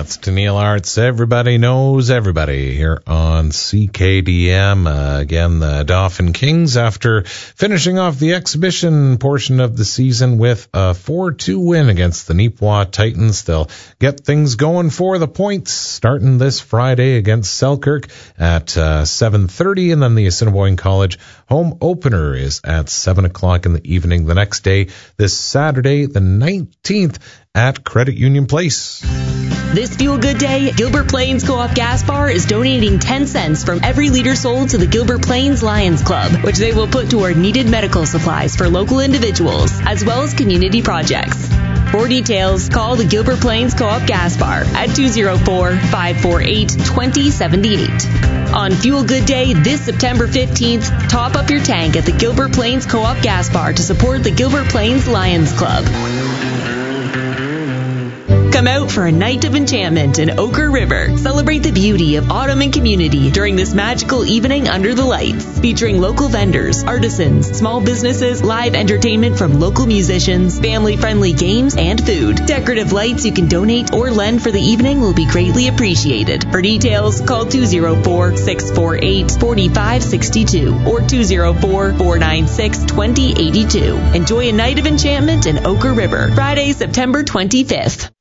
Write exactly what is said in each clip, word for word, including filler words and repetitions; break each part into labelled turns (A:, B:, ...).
A: Congrats to Neil Arts. Everybody knows everybody here on C K D M. Uh, again, the Dauphin Kings, after finishing off the exhibition portion of the season with a four two win against the Neepawa Titans, they'll get things going for the Points starting this Friday against Selkirk at uh, seven thirty, and then the Assiniboine College home opener is at seven o'clock in the evening the next day, this Saturday, the nineteenth, at Credit Union Place.
B: This Fuel Good Day, Gilbert Plains Co-op Gas Bar is donating ten cents from every liter sold to the Gilbert Plains Lions Club, which they will put toward needed medical supplies for local individuals, as well as community projects. For details, call the Gilbert Plains Co-op Gas Bar at two oh four, five four eight, two oh seven eight. On Fuel Good Day this September fifteenth, top up your tank at the Gilbert Plains Co-op Gas Bar to support the Gilbert Plains Lions Club. Come out for a night of enchantment in Ochre River. Celebrate the beauty of autumn and community during this magical evening under the lights, featuring local vendors, artisans, small businesses, live entertainment from local musicians, family-friendly games, and food. Decorative lights you can donate or lend for the evening will be greatly appreciated. For details, call two oh four, six four eight, four five six two or two oh four, four nine six, two oh eight two. Enjoy a night of enchantment in Ochre River, Friday, September twenty-fifth.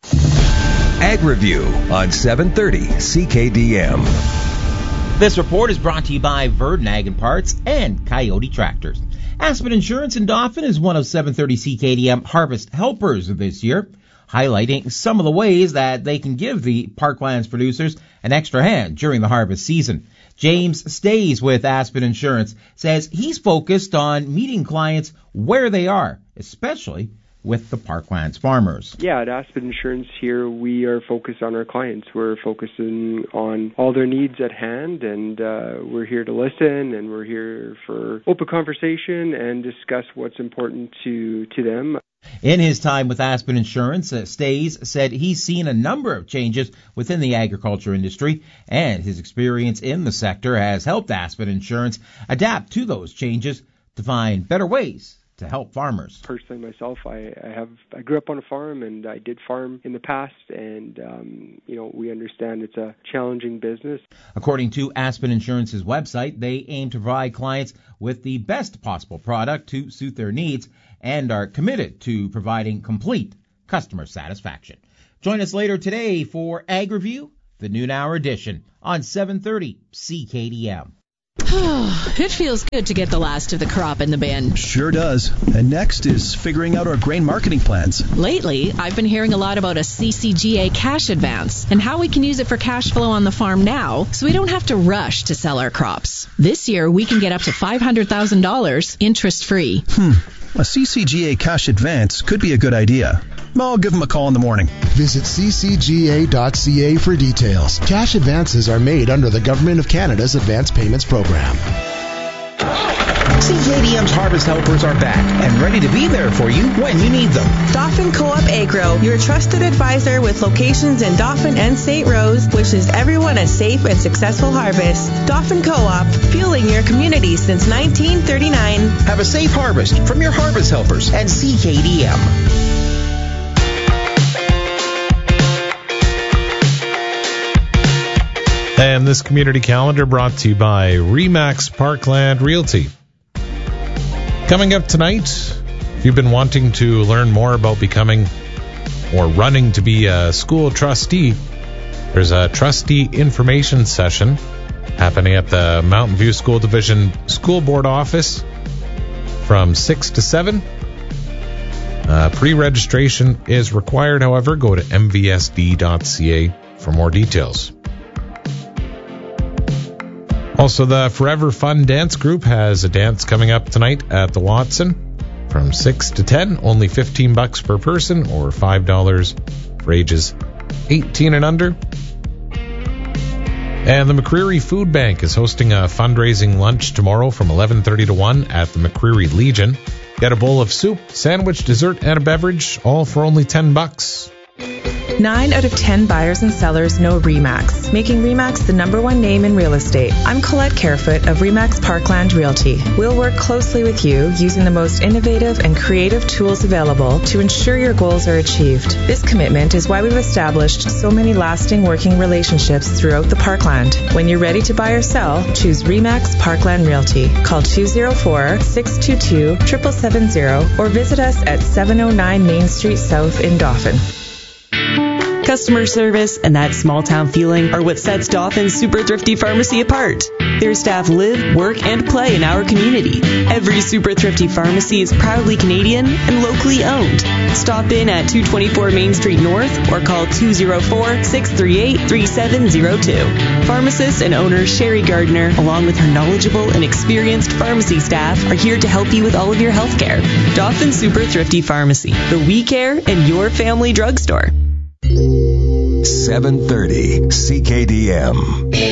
C: Ag Review on seven thirty C K D M.
D: This report is brought to you by Verdun Ag and Parts and Coyote Tractors. Aspen Insurance in Dauphin is one of seven thirty C K D M Harvest Helpers this year, highlighting some of the ways that they can give the Parklands producers an extra hand during the harvest season. James Stays with Aspen Insurance says he's focused on meeting clients where they are, especially with the Parklands farmers.
E: Yeah, at Aspen Insurance here, we are focused on our clients. We're focusing on all their needs at hand, and uh, we're here to listen, and we're here for open conversation and discuss what's important to, to them.
D: In his time with Aspen Insurance, uh, Stays said he's seen a number of changes within the agriculture industry, and his experience in the sector has helped Aspen Insurance adapt to those changes to find better ways to help farmers.
E: Personally, myself, I, I have I grew up on a farm, and I did farm in the past, and um, you know we understand it's a challenging business.
D: According to Aspen Insurance's website, they aim to provide clients with the best possible product to suit their needs and are committed to providing complete customer satisfaction. Join us later today for Ag Review, the noon hour edition on seven thirty C K D M.
F: It feels good to get the last of the crop in the bin.
G: Sure does. And next is figuring out our grain marketing plans.
F: Lately, I've been hearing a lot about a C C G A cash advance and how we can use it for cash flow on the farm now so we don't have to rush to sell our crops. This year, we can get up to five hundred thousand dollars interest-free.
G: Hmm. A C C G A cash advance could be a good idea. I'll give them a call in the morning.
H: Visit c c g a dot c a for details. Cash advances are made under the Government of Canada's Advance Payments Program.
C: C K D M's Harvest Helpers are back and ready to be there for you when you need them.
I: Dauphin Co-op Agro, your trusted advisor with locations in Dauphin and Saint Rose, wishes everyone a safe and successful harvest. Dauphin Co-op, fueling your community since nineteen thirty-nine.
C: Have a safe harvest from your Harvest Helpers at C K D M.
A: And this community calendar brought to you by Remax Parkland Realty. Coming up tonight, if you've been wanting to learn more about becoming or running to be a school trustee, there's a trustee information session happening at the Mountain View School Division School Board office from six to seven. Uh, pre-registration is required, however. Go to m v s d dot c a for more details. Also, the Forever Fun Dance Group has a dance coming up tonight at the Watson from six to ten, only fifteen bucks per person or five dollars for ages eighteen and under. And the McCreary Food Bank is hosting a fundraising lunch tomorrow from eleven thirty to one at the McCreary Legion. Get a bowl of soup, sandwich, dessert, and a beverage, all for only ten bucks.
I: Nine out of ten buyers and sellers know RE/MAX, making RE/MAX the number one name in real estate. I'm Colette Carefoot of RE/MAX Parkland Realty. We'll work closely with you using the most innovative and creative tools available to ensure your goals are achieved. This commitment is why we've established so many lasting working relationships throughout the Parkland. When you're ready to buy or sell, choose RE/MAX Parkland Realty. Call two oh four, six two two, seven seven seven zero or visit us at seven oh nine Main Street South in Dauphin.
B: Customer service and that small town feeling are what sets Dauphin's Super Thrifty Pharmacy apart. Their staff live, work, and play in our community. Every Super Thrifty Pharmacy is proudly Canadian and locally owned. Stop in at two twenty-four Main Street North or call two oh four, six three eight, three seven oh two. Pharmacist and owner Sherry Gardner, along with her knowledgeable and experienced pharmacy staff, are here to help you with all of your health care. Dauphin Super Thrifty Pharmacy, the We Care and Your Family Drugstore.
J: seven thirty C K D M.